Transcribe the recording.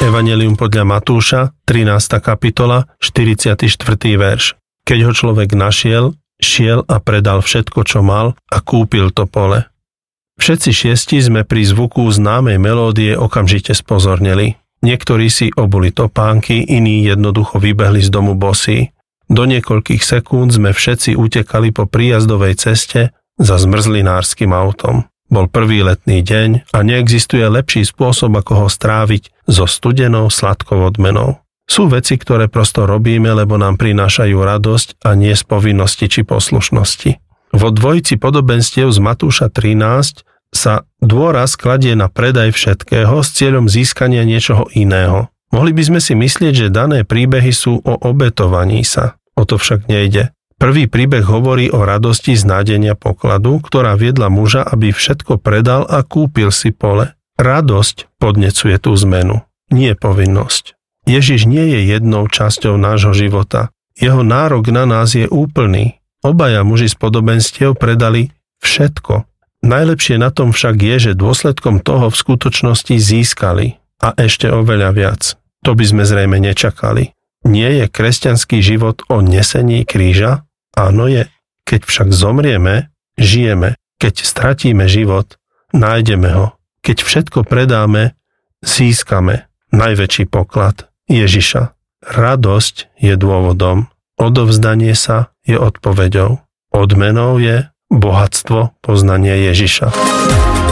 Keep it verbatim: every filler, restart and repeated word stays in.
Evanjelium podľa Matúša, trinásta kapitola, štyridsiaty štvrtý verš. Keď ho človek našiel, šiel a predal všetko, čo mal a kúpil to pole. Všetci šiesti sme pri zvuku známej melódie okamžite spozorneli. Niektorí si obuli topánky, iní jednoducho vybehli z domu bosí. Do niekoľkých sekúnd sme všetci utekali po príjazdovej ceste za zmrzlinárskym autom. Bol prvý letný deň a neexistuje lepší spôsob, ako ho stráviť so studenou sladkou odmenou. Sú veci, ktoré prosto robíme, lebo nám prinášajú radosť a nie z povinnosti či poslušnosti. Vo dvojici podobenstiev z Matúša trinásť sa dôraz kladie na predaj všetkého s cieľom získania niečoho iného. Mohli by sme si myslieť, že dané príbehy sú o obetovaní sa. O to však nejde. Prvý príbeh hovorí o radosti z nájdenia pokladu, ktorá viedla muža, aby všetko predal a kúpil si pole. Radosť podnecuje tú zmenu, nie povinnosť. Ježiš nie je jednou časťou nášho života. Jeho nárok na nás je úplný. Obaja muži z podobenstiev predali všetko. Najlepšie na tom však je, že dôsledkom toho v skutočnosti získali. A ešte oveľa viac. To by sme zrejme nečakali. Nie je kresťanský život o nesení kríža? Áno je. Keď však zomrieme, žijeme. Keď stratíme život, nájdeme ho. Keď všetko predáme, získame najväčší poklad Ježiša. Radosť je dôvodom. Odovzdanie sa je odpoveďou. Odmenou je bohatstvo poznania Ježiša.